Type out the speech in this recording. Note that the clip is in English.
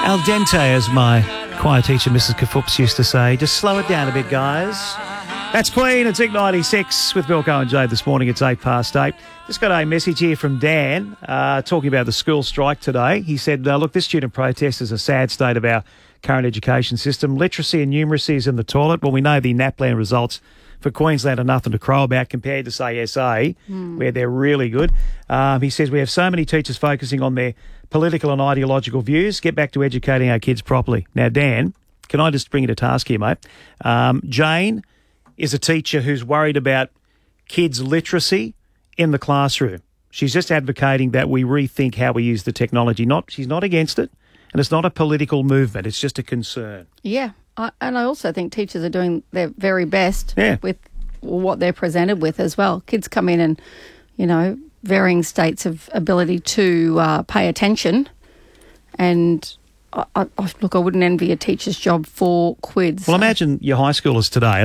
Al dente, as my choir teacher, Mrs. Kafups, used to say. Just slow it down a bit, guys. That's Queen. It's Ick 96 with Milko and Jade this morning. It's 8:08. Just got a message here from Dan talking about the school strike today. He said, look, this student protest is a sad state of our current education system. Literacy and numeracy is in the toilet. Well, we know the NAPLAN results for Queensland are nothing to crow about compared to, say, SA, where they're really good. He says we have so many teachers focusing on their political and ideological views. Get back to educating our kids properly. Now, Dan, can I just bring you to task here, mate? Jane is a teacher who's worried about kids' literacy in the classroom. She's just advocating that we rethink how we use the technology. She's not against it, and it's not a political movement. It's just a concern. Yeah, and I also think teachers are doing their very best with what they're presented with as well. Kids come in and, varying states of ability to pay attention. And I wouldn't envy a teacher's job for quids. Well, imagine your high schoolers today.